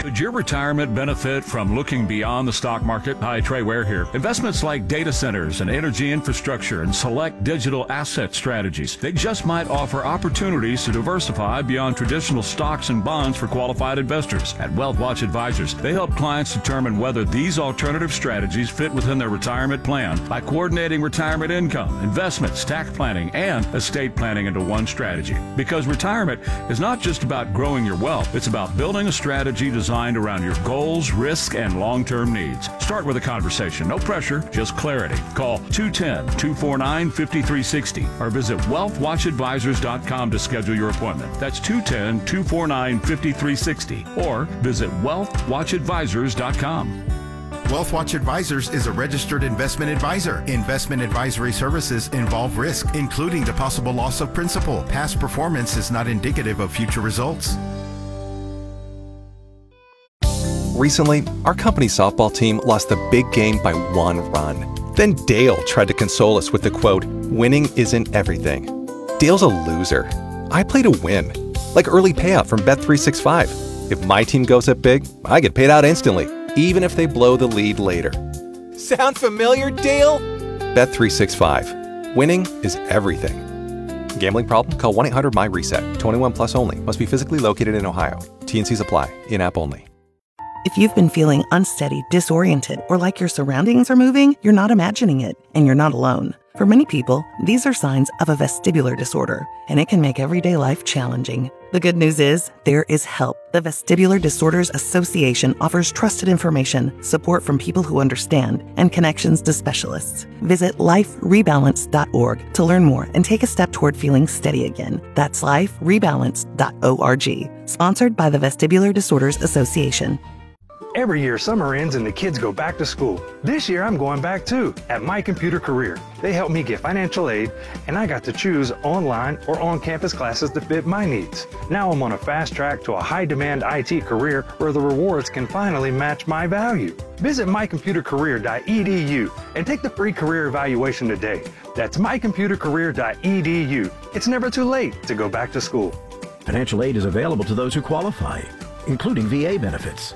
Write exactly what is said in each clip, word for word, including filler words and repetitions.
Could your retirement benefit from looking beyond the stock market? Hi, Trey Ware here. Investments like data centers and energy infrastructure and select digital asset strategies, they just might offer opportunities to diversify beyond traditional stocks and bonds for qualified investors. At WealthWatch Advisors, they help clients determine whether these alternative strategies fit within their retirement plan by coordinating retirement income, investments, tax planning, and estate planning into one strategy. Because retirement is not just about growing your wealth, it's about building a strategy designed around your goals, risk, and long-term needs. Start with a conversation. No pressure, just clarity. Call two one zero, two four nine, five three six zero or visit wealth watch advisors dot com to schedule your appointment. That's two one zero, two four nine, five three six zero or visit wealth watch advisors dot com. WealthWatch Advisors is a registered investment advisor. Investment advisory services involve risk, including the possible loss of principal. Past performance is not indicative of future results. Recently, our company's softball team lost the big game by one run. Then Dale tried to console us with the quote, "Winning isn't everything." Dale's a loser. I play to win. Like early payout from Bet three sixty-five. If my team goes up big, I get paid out instantly, even if they blow the lead later. Sound familiar, Dale? Bet three sixty-five. Winning is everything. Gambling problem? Call one eight hundred M Y reset. twenty-one plus only. Must be physically located in Ohio. T and Cs apply. In-app only. If you've been feeling unsteady, disoriented, or like your surroundings are moving, you're not imagining it, and you're not alone. For many people, these are signs of a vestibular disorder, and it can make everyday life challenging. The good news is, there is help. The Vestibular Disorders Association offers trusted information, support from people who understand, and connections to specialists. Visit life rebalance dot org to learn more and take a step toward feeling steady again. That's life rebalance dot org. Sponsored by the Vestibular Disorders Association. Every year, summer ends and the kids go back to school. This year, I'm going back too, at My Computer Career. They helped me get financial aid, and I got to choose online or on-campus classes that fit my needs. Now I'm on a fast track to a high-demand I T career where the rewards can finally match my value. Visit my computer career dot e d u and take the free career evaluation today. That's my computer career dot e d u. It's never too late to go back to school. Financial aid is available to those who qualify, including V A benefits.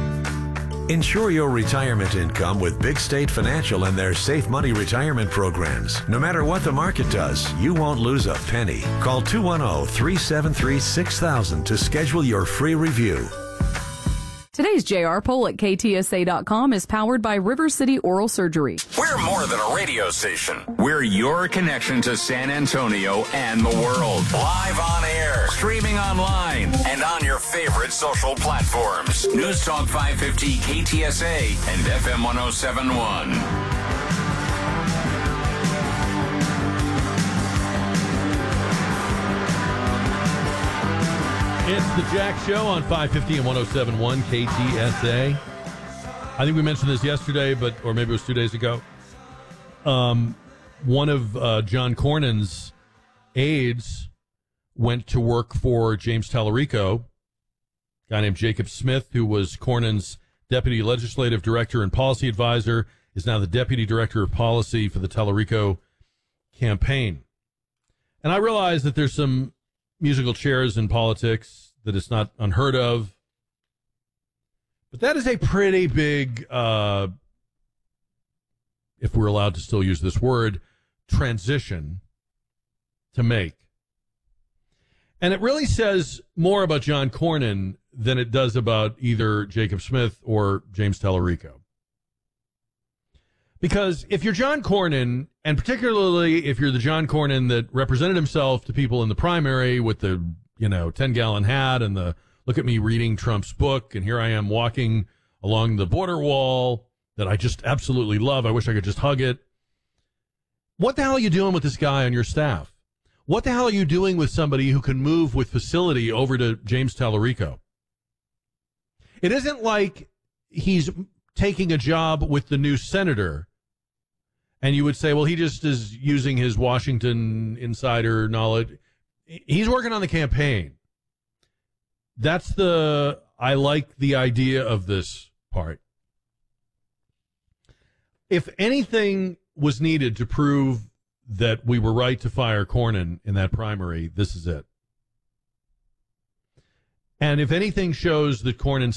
Ensure your retirement income with Big State Financial and their Safe Money retirement programs. No matter what the market does, you won't lose a penny. Call two one zero, three seven three, six thousand to schedule your free review. Today's J R poll at K T S A dot com is powered by River City Oral Surgery. We're more than a radio station. We're your connection to San Antonio and the world. Live on air, streaming online, and on your favorite social platforms. News Talk five fifty K T S A and F M one oh seven point one. It's the Jack Show on five fifty and one oh seven point one K T S A. I think we mentioned this yesterday, but or maybe it was two days ago. Um, one of uh, John Cornyn's aides went to work for James Tallarico, a guy named Jacob Smith, who was Cornyn's deputy legislative director and policy advisor, is now the deputy director of policy for the Tallarico campaign. And I realize that there's some musical chairs in politics, that it's not unheard of. But that is a pretty big, uh, if we're allowed to still use this word, transition to make. And it really says more about John Cornyn than it does about either Jacob Smith or James Tallarico. Because if you're John Cornyn, and particularly if you're the John Cornyn that represented himself to people in the primary with the, you know, ten-gallon hat and the look at me reading Trump's book, and here I am walking along the border wall that I just absolutely love. I wish I could just hug it. What the hell are you doing with this guy on your staff? What the hell are you doing with somebody who can move with facility over to James Tallarico? It isn't like he's taking a job with the new senator, and you would say, well, he just is using his Washington insider knowledge. He's working on the campaign. That's the, I like the idea of this part. If anything was needed to prove that we were right to fire Cornyn in that primary, this is it. And if anything shows that Cornyn